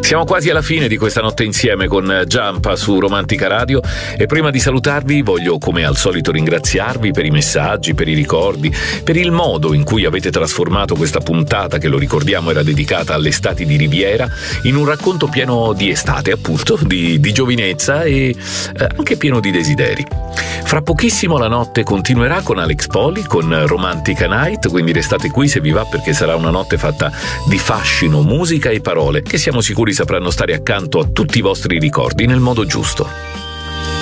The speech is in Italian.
Siamo quasi alla fine di questa notte insieme con Giampa su Romantica Radio e prima di salutarvi voglio come al solito ringraziarvi per i messaggi, per i ricordi, per il modo in cui avete trasformato questa puntata che, lo ricordiamo, era dedicata alle estati di Riviera in un racconto pieno di estate, appunto, di giovinezza e anche pieno di desideri. Fra pochissimo la notte continuerà con Alex Poli, con Romantica Night, quindi restate qui se vi va, perché sarà una notte fatta di fascino, musica e parole che siamo sicuri sapranno stare accanto a tutti i vostri ricordi nel modo giusto.